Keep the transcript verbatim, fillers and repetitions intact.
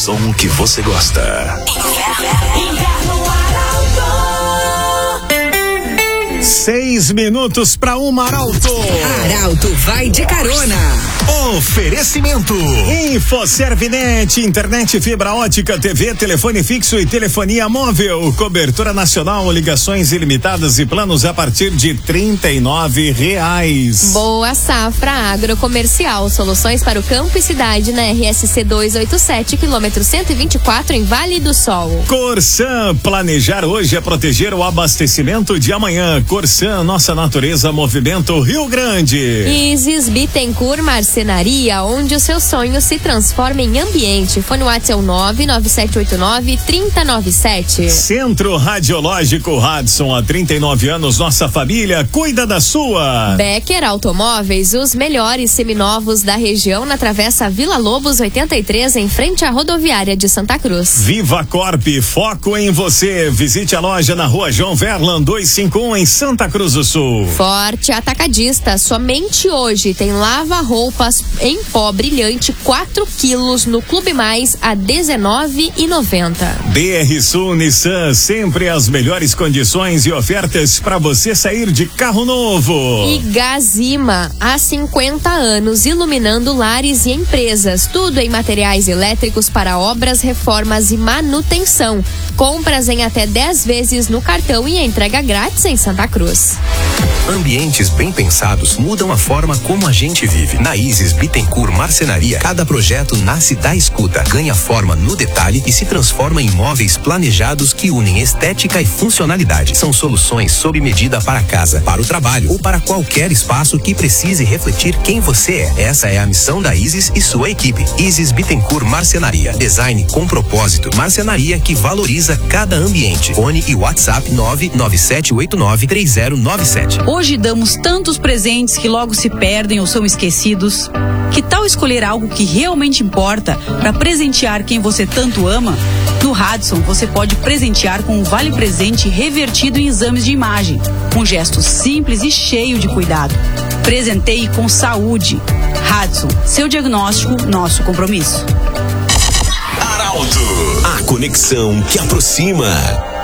som que você gosta. Seis minutos para uma, Arauto. Arauto vai de carona. Oferecimento. Infoservinet, internet, fibra ótica, T V, telefone fixo e telefonia móvel. Cobertura nacional, ligações ilimitadas e planos a partir de trinta e nove reais. Boa Safra Agrocomercial, soluções para o campo e cidade na R S C duzentos e oitenta e sete, quilômetro cento e vinte e quatro, em Vale do Sol. Corsan, planejar hoje é proteger o abastecimento de amanhã. Corsan, nossa natureza, movimento Rio Grande. Isis Bittencourt Marcenaria, onde o seu sonho se transforma em ambiente. Fone WhatsApp é o nove nove sete oito nove, três zero nove sete. Centro Radiológico Hudson, há trinta e nove anos, nossa família cuida da sua. Becker Automóveis, os melhores seminovos da região, na Travessa Vila Lobos oitenta e três, em frente à rodoviária de Santa Cruz. Viva Corp, foco em você. Visite a loja na rua João Verlan duzentos e cinquenta e um, em Santa Cruz do Sul. Forte Atacadista, somente hoje tem lava-roupas em pó brilhante quatro quilos no Clube Mais a dezenove e noventa. D R Sul Nissan, sempre as melhores condições e ofertas para você sair de carro novo. E Gazima, há cinquenta anos iluminando lares e empresas, tudo em materiais elétricos para obras, reformas e manutenção. Compras em até dez vezes no cartão e entrega grátis em Santa Cruz. Ambientes bem pensados mudam a forma como a gente vive. Na Isis Bittencourt Marcenaria, cada projeto nasce da escuta, ganha forma no detalhe e se transforma em móveis planejados que unem estética e funcionalidade. São soluções sob medida para casa, para o trabalho ou para qualquer espaço que precise refletir quem você é. Essa é a missão da Isis e sua equipe. Isis Bittencourt Marcenaria, design com propósito, marcenaria que valoriza cada ambiente. Fone e WhatsApp nove nove sete oito nove, três zero nove sete. Hoje damos tantos presentes que logo se perdem ou são esquecidos. Que tal escolher algo que realmente importa para presentear quem você tanto ama? No Hudson, você pode presentear com um vale-presente revertido em exames de imagem. Um gesto simples e cheio de cuidado. Presenteie com saúde. Hudson, seu diagnóstico, nosso compromisso. Arauto, a conexão que aproxima.